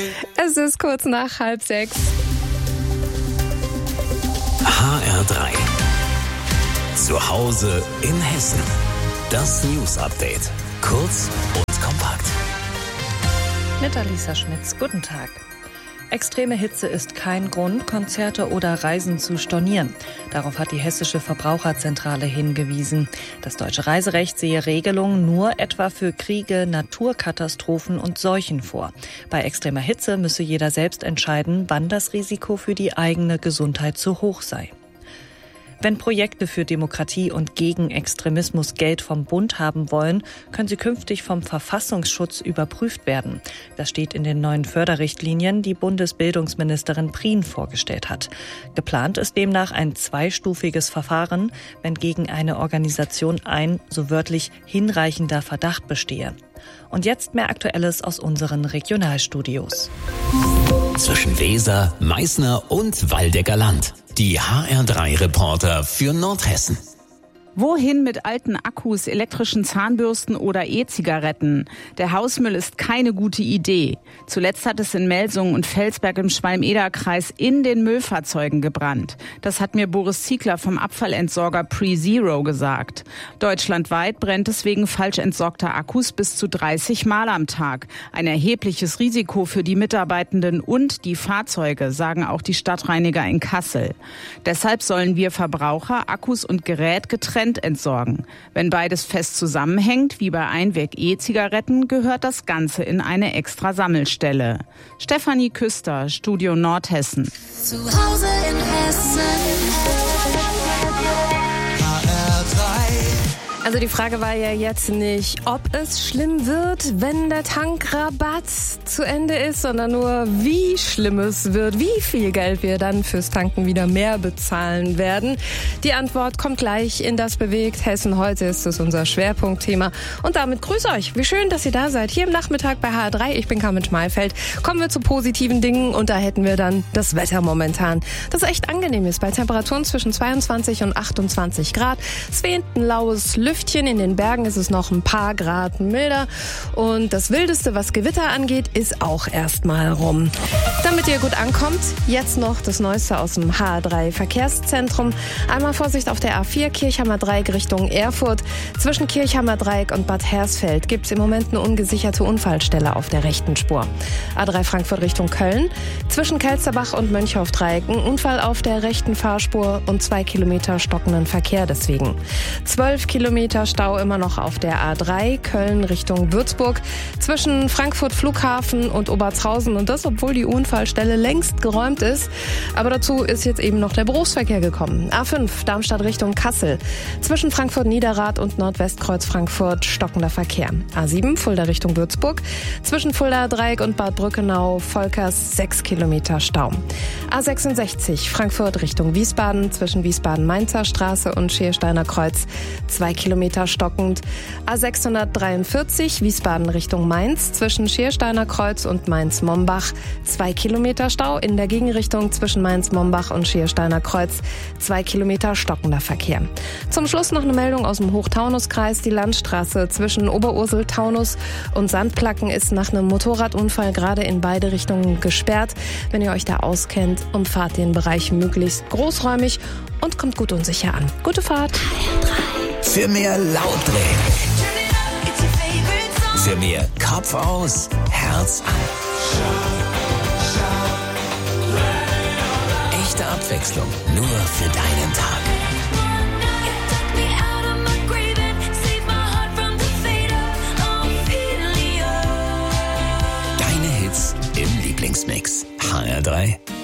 Es ist kurz nach 5:30. HR3. Zu Hause in Hessen. Das News-Update. Kurz und kompakt. Mit Alisa Schmitz. Guten Tag. Extreme Hitze ist kein Grund, Konzerte oder Reisen zu stornieren. Darauf hat die Hessische Verbraucherzentrale hingewiesen. Das deutsche Reiserecht sehe Regelungen nur etwa für Kriege, Naturkatastrophen und Seuchen vor. Bei extremer Hitze müsse jeder selbst entscheiden, wann das Risiko für die eigene Gesundheit zu hoch sei. Wenn Projekte für Demokratie und gegen Extremismus Geld vom Bund haben wollen, können sie künftig vom Verfassungsschutz überprüft werden. Das steht in den neuen Förderrichtlinien, die Bundesbildungsministerin Prien vorgestellt hat. Geplant ist demnach ein 2-stufiges Verfahren, wenn gegen eine Organisation ein, so wörtlich, hinreichender Verdacht bestehe. Und jetzt mehr Aktuelles aus unseren Regionalstudios. Zwischen Weser, Meißner und Waldecker Land. Die HR3-Reporter für Nordhessen. Wohin mit alten Akkus, elektrischen Zahnbürsten oder E-Zigaretten? Der Hausmüll ist keine gute Idee. Zuletzt hat es in Melsungen und Felsberg im Schwalm-Eder-Kreis in den Müllfahrzeugen gebrannt. Das hat mir Boris Ziegler vom Abfallentsorger PreZero gesagt. Deutschlandweit brennt es wegen falsch entsorgter Akkus bis zu 30 Mal am Tag. Ein erhebliches Risiko für die Mitarbeitenden und die Fahrzeuge, sagen auch die Stadtreiniger in Kassel. Deshalb sollen wir Verbraucher Akkus und Gerät getrennt entsorgen. Wenn beides fest zusammenhängt, wie bei Einweg-E-Zigaretten, gehört das Ganze in eine extra Sammelstelle. Stefanie Küster, Studio Nordhessen. Zu Hause in Hessen. Also die Frage war ja jetzt nicht, ob es schlimm wird, wenn der Tankrabatt zu Ende ist, sondern nur, wie schlimm es wird, wie viel Geld wir dann fürs Tanken wieder mehr bezahlen werden. Die Antwort kommt gleich in Das bewegt Hessen. Heute ist es unser Schwerpunktthema. Und damit grüße euch. Wie schön, dass ihr da seid. Hier im Nachmittag bei HR3. Ich bin Carmen Schmalfeld. Kommen wir zu positiven Dingen und da hätten wir dann das Wetter momentan, das echt angenehm ist. Bei Temperaturen zwischen 22 und 28 Grad. Es weht ein laues Lüftchen. In den Bergen ist es noch ein paar Grad milder. Und das Wildeste, was Gewitter angeht, ist auch erstmal rum. Damit ihr gut ankommt, jetzt noch das Neueste aus dem HR3 Verkehrszentrum. Einmal Vorsicht auf der A4 Kirchheimer Dreieck Richtung Erfurt. Zwischen Kirchheimer Dreieck und Bad Hersfeld gibt es im Moment eine ungesicherte Unfallstelle auf der rechten Spur. A3 Frankfurt Richtung Köln. Zwischen Kelsterbach und Mönchhof-Dreieck ein Unfall auf der rechten Fahrspur und 2 Kilometer stockenden Verkehr deswegen. 12 Kilometer Stau immer noch auf der A3 Köln Richtung Würzburg. Zwischen Frankfurt Flughafen und Obertshausen und das, obwohl die Unfallstelle längst geräumt ist. Aber dazu ist jetzt eben noch der Berufsverkehr gekommen. A5 Darmstadt Richtung Kassel. Zwischen Frankfurt Niederrad und Nordwestkreuz Frankfurt stockender Verkehr. A7 Fulda Richtung Würzburg. Zwischen Fulda Dreieck und Bad Brückenau Volkers 6 Kilometer Stau. A66 Frankfurt Richtung Wiesbaden. Zwischen Wiesbaden-Mainzer Straße und Schiersteiner Kreuz 2 Kilometer stockend. A643 Wiesbaden Richtung Mainz. Zwischen Schiersteiner Kreuz und Mainz-Mombach 2 Kilometer Stau. In der Gegenrichtung zwischen Mainz-Mombach und Schiersteiner Kreuz 2 Kilometer stockender Verkehr. Zum Schluss noch eine Meldung aus dem Hochtaunuskreis. Die Landstraße zwischen Oberursel-Taunus und Sandplacken ist nach einem Motorradunfall gerade in beide Richtungen gesperrt. Wenn ihr euch da auskennt, umfahrt den Bereich möglichst großräumig und kommt gut und sicher an. Gute Fahrt! Für mehr Lautdrehen. Für mehr Kopf aus, Herz an. Echte Abwechslung nur für deinen Tag. Deine Hits im Lieblingsmix. HR3